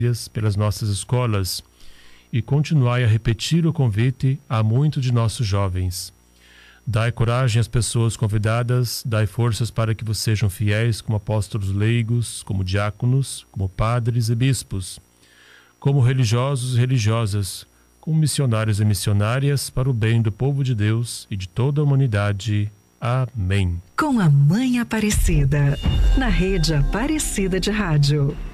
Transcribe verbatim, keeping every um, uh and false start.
pelas nossas escolas e continuai a repetir o convite a muitos de nossos jovens. Dai coragem às pessoas convidadas, dai forças para que vocês sejam fiéis como apóstolos leigos, como diáconos, como padres e bispos, como religiosos e religiosas, como missionários e missionárias para o bem do povo de Deus e de toda a humanidade. Amém. Com a Mãe Aparecida, na Rede Aparecida de Rádio.